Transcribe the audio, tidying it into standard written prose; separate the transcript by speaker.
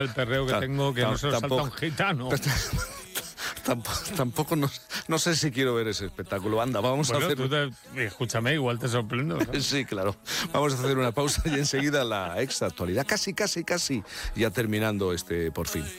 Speaker 1: El perreo que tengo, que no se lo salta un gitano.
Speaker 2: Tampoco no sé si quiero ver ese espectáculo. Anda, vamos a hacer...
Speaker 1: Escúchame, igual te sorprendo, ¿sabes?
Speaker 2: Sí, claro. Vamos a hacer una pausa y enseguida la extra actualidad. Casi, ya terminando Por fin.